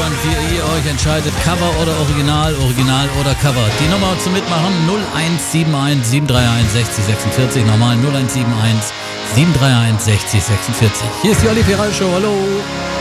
gespannt, wie ihr euch entscheidet. Cover oder Original, Original oder Cover. Die Nummer zum Mitmachen 0171 731 60 46. Nochmal 0171 731 60 46. Hier ist die Olli Ferrari Show. Hallo.